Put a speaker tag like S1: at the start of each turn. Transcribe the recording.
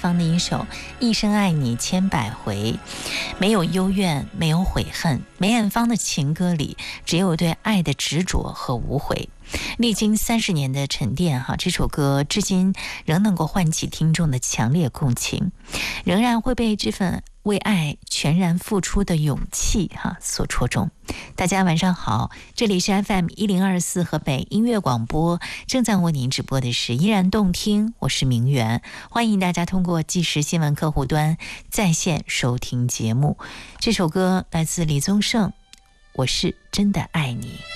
S1: 芳的一首《一生爱你千百回》，没有幽怨，没有悔恨，梅艳芳的情歌里只有对爱的执着和无悔。历经30年的沉淀，这首歌至今仍能够唤起听众的强烈共情，仍然会被这份为爱全然付出的勇气所戳中。大家晚上好，这里是 FM1024 河北音乐广播，正在为您直播的是依然动听，我是明媛，欢迎大家通过即时新闻客户端在线收听节目。这首歌来自李宗盛，我是真的爱你。